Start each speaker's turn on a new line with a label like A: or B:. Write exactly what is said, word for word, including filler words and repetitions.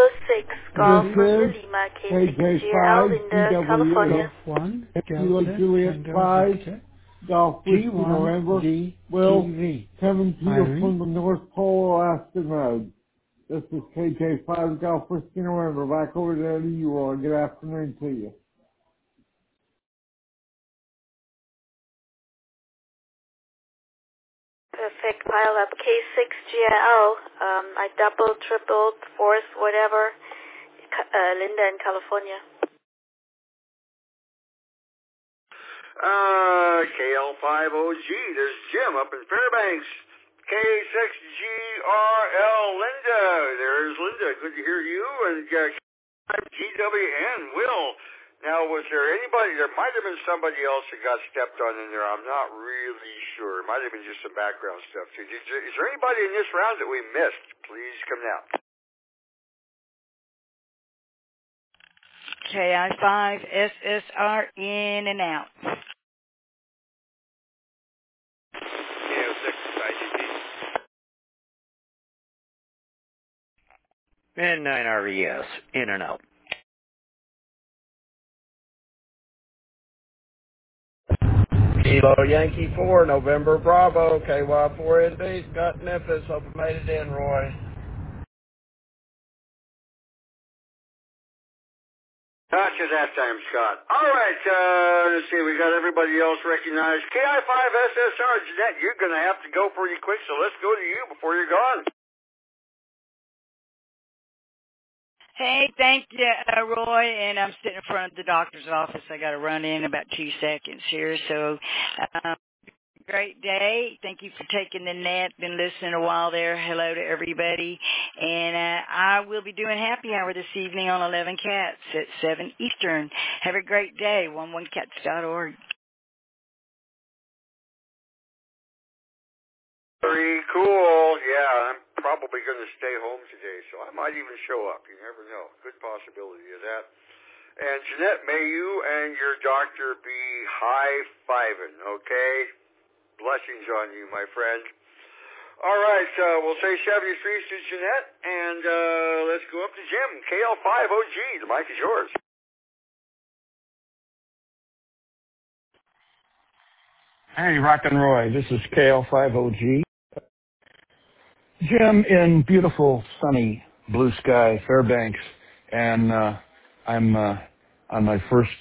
A: six Golf
B: This
A: Romeo
B: is
A: Lima, K
B: K
A: six
B: J
A: G L,
B: five
A: Linda,
B: G W
A: California.
B: S
C: Golf one,
B: Kilo
C: Delta,
B: Juliet
C: Tango,
B: five
C: Victor.
B: Golf
C: G
B: Whiskey
C: one,
B: November
C: D, T,
B: Will
C: V.
B: Kevin Tito
C: Irene.
B: from the North Pole Aston Road. This is K J five Golf Whiskey November. Back over there to you all. Good afternoon to you.
A: Perfect. Pile up K six G L. Um, I doubled, tripled, fourth, whatever. Uh, Linda in California.
D: Uh, K L five O G, there's Jim up in Fairbanks. K six G R L Linda, there's Linda. Good to hear you. And uh, G W N Will. Now, was there anybody, there might have been somebody else that got stepped on in there. I'm not really sure. It might have been just some background stuff, too. Is there, is there anybody in this round that we missed? Please come down.
E: K I five S S R in and out.
D: K O six I G T.
F: And nine R E S, in and out. Kilo Yankee four, November Bravo, K Y four N B, Scott Memphis, hope you made it in, Roy.
D: Gotcha that time, Scott. All right, uh, let's see. We got everybody else recognized. K I five S S R, Jeanette, you're going to have to go pretty quick, so let's go to you before you're gone.
E: Hey, thank you, uh, Roy. And I'm sitting in front of the doctor's office. I got to run in about two seconds here. So, um, great day. Thank you for taking the net. Been listening a while there. Hello to everybody. And uh, I will be doing happy hour this evening on eleven Cats at seven Eastern. Have a great day. one one cats dot org.
D: Very cool. Yeah, I'm probably going to stay home today, so I might even show up. You never know. Good possibility of that. And Jeanette, may you and your doctor be high-fiving, okay? Blessings on you, my friend. All right, uh, we'll say seventy-three to Jeanette, and uh, let's go up to Jim. K L five O G, the mic is yours.
G: Hey, Rock and Roy. This is K L five O G. Jim in beautiful, sunny, blue sky, Fairbanks, and uh, I'm uh, on my first